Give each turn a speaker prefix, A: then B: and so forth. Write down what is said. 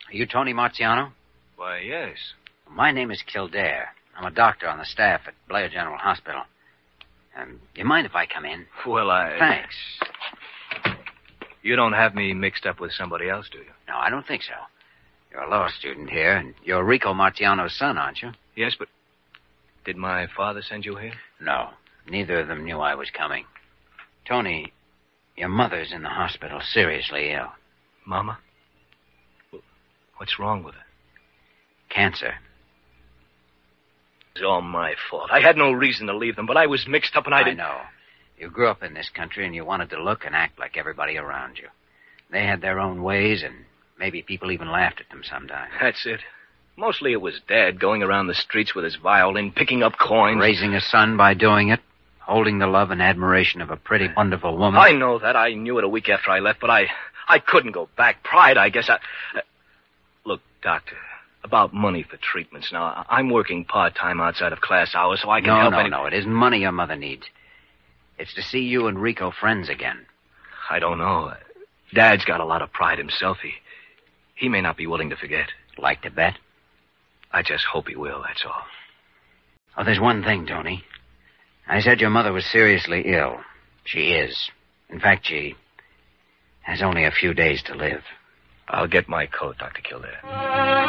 A: Are you Tony Marciano?
B: Why, yes.
A: My name is Kildare. I'm a doctor on the staff at Blair General Hospital. You mind if I come in?
B: Well,
A: Thanks.
B: You don't have me mixed up with somebody else, do you?
A: No, I don't think so. You're a law student here, and you're Rico Marciano's son, aren't you?
B: Yes, but did my father send you here?
A: No, neither of them knew I was coming. Tony, your mother's in the hospital, seriously ill.
B: Mama? What's wrong with her?
A: Cancer.
B: It's all my fault. I had no reason to leave them, but I was mixed up and I didn't...
A: I know. You grew up in this country and you wanted to look and act like everybody around you. They had their own ways, and maybe people even laughed at them sometimes.
B: That's it. Mostly it was Dad going around the streets with his violin, picking up coins.
A: Raising a son by doing it. Holding the love and admiration of a pretty, wonderful woman.
B: I know that. I knew it a week after I left, but I couldn't go back. Pride, I guess. Look, Doctor, about money for treatments. Now, I'm working part-time outside of class hours, so I can help
A: No, it isn't money your mother needs. It's to see you and Rico friends again.
B: I don't know. Dad's got a lot of pride himself. He may not be willing to forget.
A: Like to bet?
B: I just hope he will, that's all.
A: Oh, there's one thing, Tony. I said your mother was seriously ill. She is. In fact, she has only a few days to live.
B: I'll get my coat, Dr. Kildare.